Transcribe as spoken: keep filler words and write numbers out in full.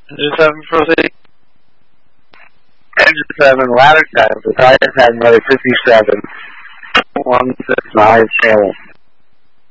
Engine seven, proceed. Engine seven, ladder ten, the tide ten, another fifty-seven, one six nine, channel.